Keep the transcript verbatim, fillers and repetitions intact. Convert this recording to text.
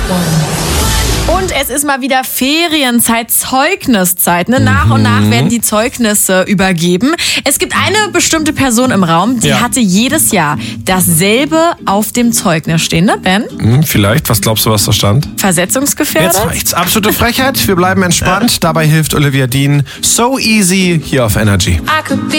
Und es ist mal wieder Ferienzeit, Zeugniszeit. Ne? Nach und nach werden die Zeugnisse übergeben. Es gibt eine bestimmte Person im Raum, die Ja. hatte jedes Jahr dasselbe auf dem Zeugnis stehen, ne Ben? Hm, vielleicht, was glaubst du, was da stand? Versetzungsgefährdet? Jetzt reicht's. Absolute Frechheit. Wir bleiben entspannt. Dabei hilft Olivia Dean. So easy hier auf Energy.